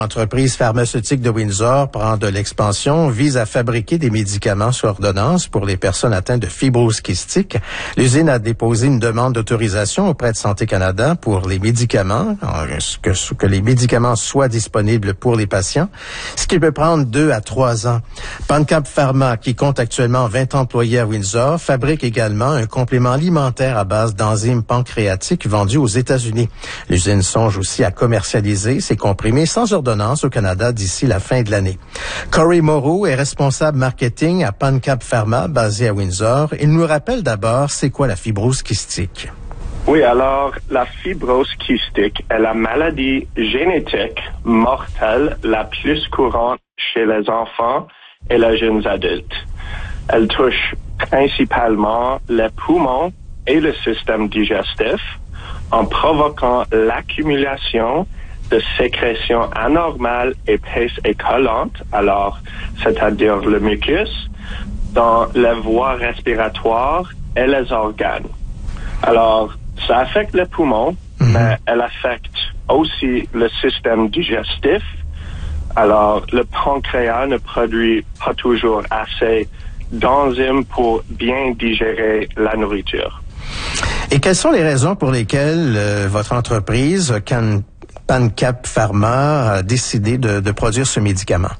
L'entreprise pharmaceutique de Windsor prend de l'expansion, vise à fabriquer des médicaments sur ordonnance pour les personnes atteintes de fibrose kystique. L'usine a déposé une demande d'autorisation auprès de Santé Canada pour les médicaments, que les médicaments soient disponibles pour les patients, ce qui peut prendre 2 à 3 ans. PanCap Pharma, qui compte actuellement 20 employés à Windsor, fabrique également un complément alimentaire à base d'enzymes pancréatiques vendu aux États-Unis. L'usine songe aussi à commercialiser ces comprimés sans ordonnance au Canada d'ici la fin de l'année. Corey Moreau est responsable marketing à PanCap Pharma, basé à Windsor. Il nous rappelle d'abord c'est quoi la fibrose kystique. Oui, alors la fibrose kystique est la maladie génétique mortelle la plus courante chez les enfants et les jeunes adultes. Elle touche principalement les poumons et le système digestif en provoquant l'accumulation de sécrétions anormales, épaisses et collantes, alors c'est-à-dire le mucus, dans les voies respiratoires et les organes. Alors, ça affecte les poumons, mais elle affecte aussi le système digestif. Alors, le pancréas ne produit pas toujours assez d'enzymes pour bien digérer la nourriture. Et quelles sont les raisons pour lesquelles votre entreprise, PanCap Pharma, a décidé de produire ce médicament?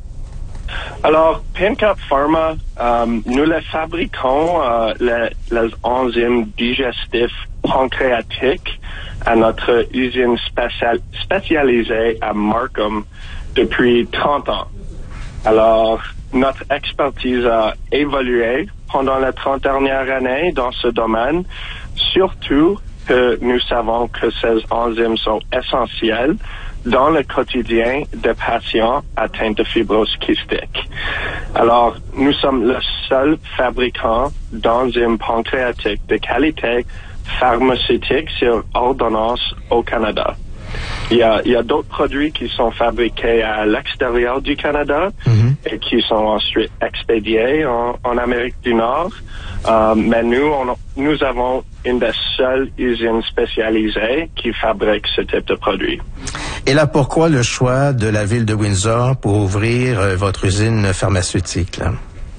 Alors, PanCap Pharma, nous les fabriquons, les enzymes digestifs pancréatiques à notre usine spécialisée à Markham depuis 30 ans. Alors, notre expertise a évolué pendant les 30 dernières années dans ce domaine, surtout que nous savons que ces enzymes sont essentielles dans le quotidien des patients atteints de fibrose kystique. Alors, nous sommes le seul fabricant d'enzymes pancréatiques de qualité pharmaceutique sur ordonnance au Canada. Il y a d'autres produits qui sont fabriqués à l'extérieur du Canada et qui sont ensuite expédiés en Amérique du Nord. Mais nous avons une des seules usines spécialisées qui fabrique ce type de produit. Et là, pourquoi le choix de la ville de Windsor pour ouvrir votre usine pharmaceutique, là?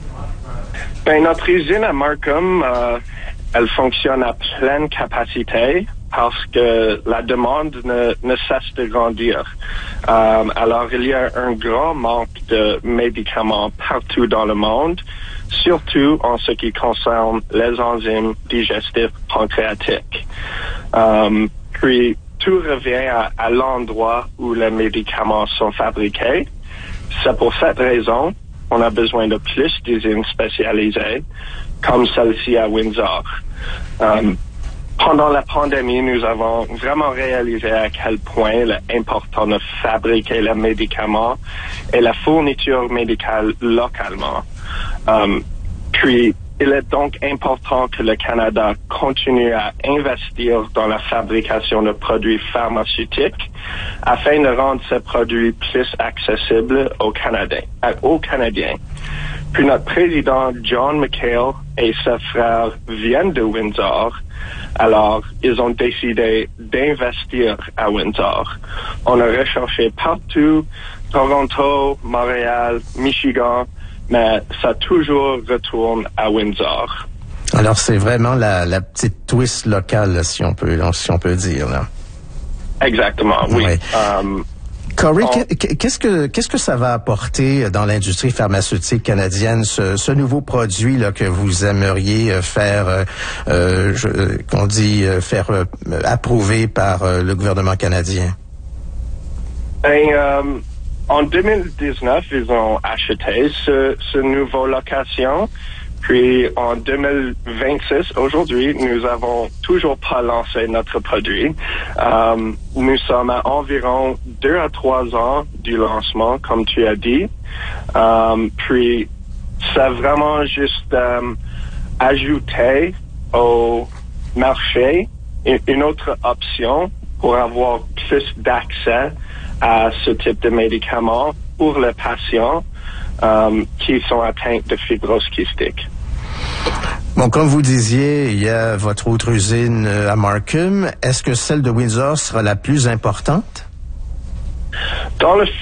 Ben, notre usine à Markham, elle fonctionne à pleine capacité parce que la demande ne cesse de grandir. Alors, il y a un grand manque de médicaments partout dans le monde, surtout en ce qui concerne les enzymes digestifs pancréatiques. Puis, tout revient à l'endroit où les médicaments sont fabriqués. C'est pour cette raison qu'on a besoin de plus d'usines spécialisées, comme celle-ci à Windsor. Pendant la pandémie, nous avons vraiment réalisé à quel point il est important de fabriquer les médicaments et la fourniture médicale localement. Puis, il est donc important que le Canada continue à investir dans la fabrication de produits pharmaceutiques afin de rendre ces produits plus accessibles aux Canadiens. Puis notre président John McHale et ses frères viennent de Windsor. Alors, ils ont décidé d'investir à Windsor. On a recherché partout, Toronto, Montréal, Michigan, mais ça toujours retourne à Windsor. Alors, c'est vraiment la petite twist locale, là, si on peut dire, là. Exactement, oui. Ouais. Corey, qu'est-ce que ça va apporter dans l'industrie pharmaceutique canadienne, ce nouveau produit là que vous aimeriez faire, faire approuver par le gouvernement canadien? En 2019, ils ont acheté ce nouveau location. Puis en 2026, aujourd'hui, nous avons toujours pas lancé notre produit. Nous sommes à environ 2 à 3 ans du lancement, comme tu as dit. Puis c'est vraiment juste ajouter au marché une autre option pour avoir plus d'accès à ce type de médicaments pour les patients qui sont atteints de fibrose kystique. Bon, comme vous disiez, il y a votre autre usine à Markham. Est-ce que celle de Windsor sera la plus importante? Dans le